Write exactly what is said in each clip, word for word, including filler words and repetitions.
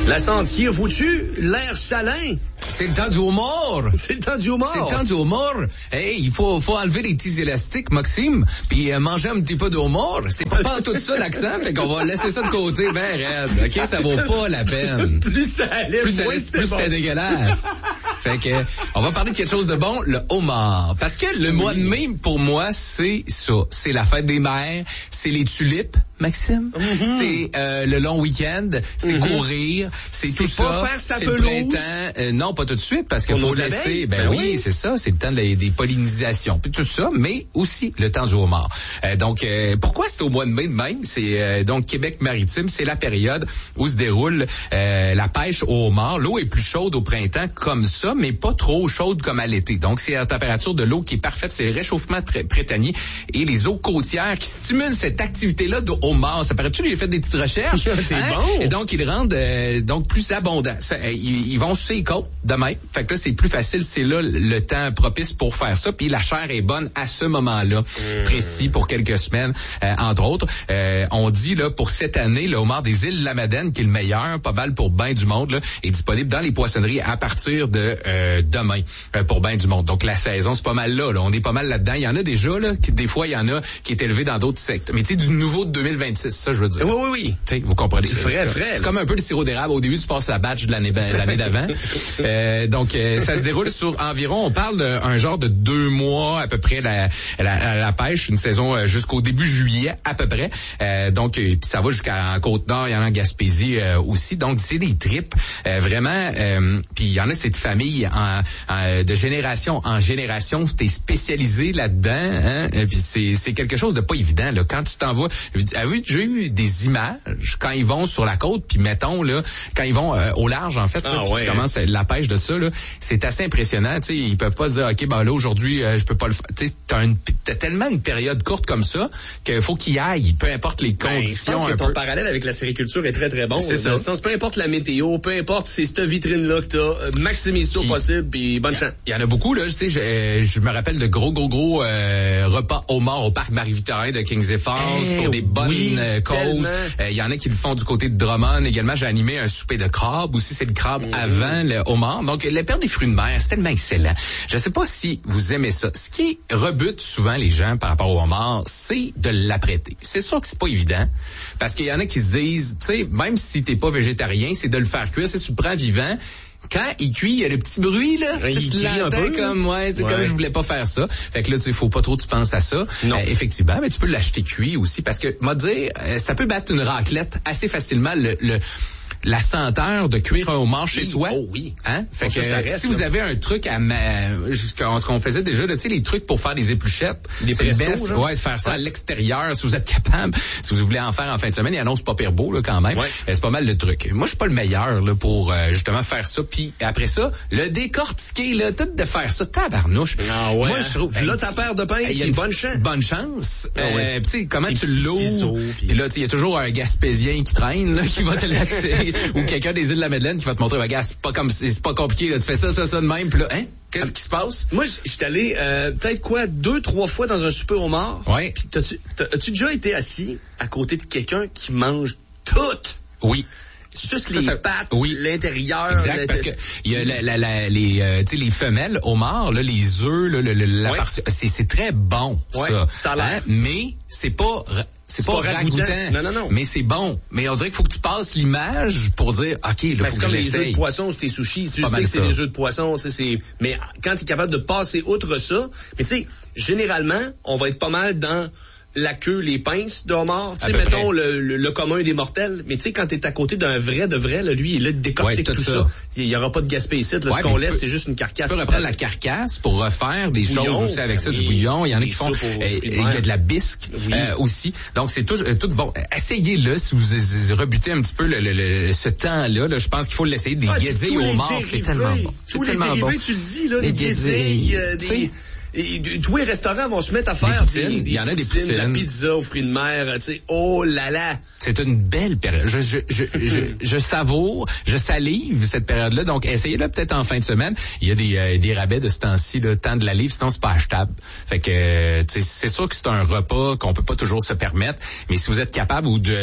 La Sentier, vous-tu l'air salin? C'est le temps du homard. C'est le temps du homard. C'est le temps du homard. Hey, il faut, faut enlever les petits élastiques, Maxime, puis euh, manger un petit peu de homard. C'est pas, pas tout ça l'accent, fait qu'on va laisser ça de côté, ben raide. OK, ça vaut pas la peine. Plus ça allait, plus moins c'est c'était bon. Plus dégueulasse. Fait que, on va parler de quelque chose de bon, le homard. Parce que le oui. mois de mai, pour moi, c'est ça. C'est la fête des mères, c'est les tulipes, Maxime. Mm-hmm. C'est euh, le long week-end, c'est mm-hmm. courir, c'est, c'est tout ça. Faire sa c'est pelouse. Le printemps. Euh, non, pas tout de suite, parce qu'il faut laisser. Abeilles? Ben, ben oui, oui. c'est ça. C'est le temps de la, des pollinisations, puis tout ça, mais aussi le temps du homard. Euh, donc, euh, pourquoi c'est au mois de mai de même? C'est euh, donc Québec-Maritime, c'est la période où se déroule euh, la pêche au homard. L'eau est plus chaude au printemps comme ça, mais pas trop chaude comme à l'été. Donc, c'est la température de l'eau qui est parfaite. C'est le réchauffement pr- printanier et les eaux côtières qui stimulent cette activité-là de homard. Ça paraît-tu que j'ai fait des petites recherches? T'es hein? bon. Et donc, ils rendent euh, donc plus abondants. Ça, euh, ils, ils vont sur les côtes demain. Fait que là, c'est plus facile. C'est là le temps propice pour faire ça. Puis la chair est bonne à ce moment-là, mmh. précis pour quelques semaines, euh, entre autres. Euh, on dit là pour cette année, le homard des îles La Madeleine, qui est le meilleur, pas mal pour ben du monde, là, est disponible dans les poissonneries à partir de euh, demain euh, pour ben du monde. Donc la saison, c'est pas mal là, là. On est pas mal là-dedans. Il y en a déjà là, qui, des fois il y en a qui est élevé dans d'autres secteurs. Mais tu sais, du nouveau de deux mille vingt-six, ça je veux dire. Oui, oui, oui. T'sais, vous comprenez. C'est frais, frais. C'est comme un peu le sirop d'érable. Au début, tu passes la batch de l'année, l'année d'avant. euh, donc euh, ça se déroule sur environ, on parle d'un genre de deux mois à peu près la, la, la pêche, une saison euh, jusqu'au début juillet à peu près. Euh, donc euh, puis ça va jusqu'à Côte-Nord, il y en a en Gaspésie euh, aussi. Donc c'est des trips euh, vraiment. Euh, puis il y en a cette famille en, en, de génération en génération, c'était spécialisé là-dedans. Hein? Et puis c'est c'est quelque chose de pas évident là. Quand tu t'en vas, avez-vous déjà eu des images quand ils vont sur la côte, puis mettons là, quand ils vont euh, au large en fait, ah, là, ouais, qui commence la pêche de ça là, c'est assez impressionnant. Tu sais, ils peuvent pas se dire ok ben là aujourd'hui euh, je peux pas le faire. Tu sais, t'as, une, t'as tellement une période courte comme ça qu'il faut qu'ils aillent, peu importe les conditions. Ben, je pense que ton peu. parallèle avec la sériculture est très très bon. C'est dans le sens, peu importe la météo, peu importe c'est cette vitrine là que t'as, euh, maximise ça au possible, puis bonne chance. Il y en a beaucoup là. Tu sais, je, je me rappelle de gros gros gros euh, repas homard au parc Marie-Victorin de Kings Falls hey, pour des bonnes oui, euh, causes. Il euh, y en a qui le font du côté de Drummond également. J'ai animé un souper de crabe aussi. C'est le crabe mmh. avant le homard. Donc le père des fruits de mer, c'est tellement excellent. Je sais pas si vous aimez ça. Ce qui rebute souvent les gens par rapport au homard, c'est de l'apprêter. C'est sûr que c'est pas évident parce qu'il y en a qui se disent, tu sais, même si t'es pas végétarien, c'est de le faire cuire. Si tu le prends vivant, quand il cuit, il y a le petit bruit, là. Il tu crie un peu. Comme, ouais, c'est ouais. comme je voulais pas faire ça. Fait que là, tu sais, faut pas trop tu penses à ça. Non. Euh, effectivement, mais tu peux l'acheter cuit aussi parce que, m'a dire, euh, ça peut battre une raclette assez facilement le, le la senteur de cuire un homard chez oui, soi. Oh oui. Hein? Fait ça, que ça reste, si là. vous avez un truc à ma... jusqu'à ce qu'on faisait déjà, tu sais, les trucs pour faire des épluchettes. Des c'est presto, best, genre. ouais, de faire ça ouais. à l'extérieur, si vous êtes capable. Si vous voulez en faire en fin de semaine, il annonce pas pire beau, là, quand même. Ouais. C'est pas mal de trucs. Moi, je suis pas le meilleur, là, pour, euh, justement, faire ça. Puis après ça, le décortiquer, là, tout de faire ça, tabarnouche. Ah ouais. Moi, je trouve... Là, ta paire de pinces, il y a une bonne chance. Bonne chance. Ah euh, ouais. tu sais, comment des tu l'ouvres. Puis pis... là, tu sais, il y a toujours un Gaspésien qui traîne, là, qui va te l'accès. Ou quelqu'un des îles de la Madeleine qui va te montrer, regarde, c'est pas comme, c'est pas compliqué, là. Tu fais ça, ça, ça de même. Puis là, hein? Qu'est-ce qui se passe? Moi, je suis allé euh, peut-être quoi, deux, trois fois dans un souper homard. Ouais. Puis t'as-tu, t'as, as-tu déjà été assis à côté de quelqu'un qui mange tout? Oui. Juste les ça, pattes, oui. l'intérieur. Exact, le, parce que il y a la, la, la, les, euh, tu sais, les femelles homards, là, les œufs, là, le, le, la ouais. partie, c'est, c'est très bon, ouais, ça. Ça a l'air. Hein? Mais c'est pas... C'est, c'est pas, pas ragoûtant. ragoûtant. Non, non, non. Mais c'est bon. Mais on dirait qu'il faut que tu passes l'image pour dire, OK, là, faut ben, c'est que comme je les l'essaye. œufs de poisson, c'est tes sushis. Tu sais que c'est ça. les œufs de poisson, tu sais, c'est, mais quand tu es capable de passer outre ça, mais tu sais, généralement, on va être pas mal dans la queue, les pinces de homard, tu sais, mettons le, le, le commun des mortels. Mais tu sais, quand t'es à côté d'un vrai de vrai, là, lui, il est là, décortique ouais, tout, tout ça. ça. Il y aura pas de gaspé ici. Là, ouais, ce qu'on laisse, peux, c'est juste une carcasse. Tu peux reprendre la carcasse pour refaire des bouillon, choses aussi avec ça, oui, du bouillon. Il y en a qui font, euh, il y a de la bisque oui. euh, aussi. Donc c'est tout, euh, tout bon. Essayez-le si vous, vous rebutez un petit peu le, le, le, ce temps-là. Là, je pense qu'il faut l'essayer. Des ah, guédilles au mort, c'est tellement bon. Tous les dérivés, tu le dis là, des guédilles, des Et tous les restaurants vont se mettre à faire des poutines, des, des il y en a des poutines, de la pizza aux fruits de mer, tu sais, oh là là. C'est une belle période. Je, je, je, je, je savoure, je salive cette période-là. Donc, essayez-le peut-être en fin de semaine. Il y a des, euh, des rabais de ce temps-ci, le temps de la livre, sinon c'est pas achetable. Fait que, tu sais, c'est sûr que c'est un repas qu'on peut pas toujours se permettre. Mais si vous êtes capable ou de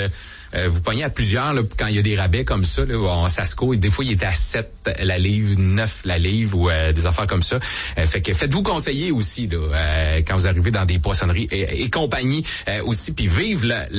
euh, vous pognez à plusieurs là, quand il y a des rabais comme ça. Là, en Sasco, des fois, il était à sept la livre, neuf la livre ou euh, des affaires comme ça. Euh, fait que faites-vous conseiller aussi là, euh, quand vous arrivez dans des poissonneries et, et compagnie euh, aussi, puis vive la,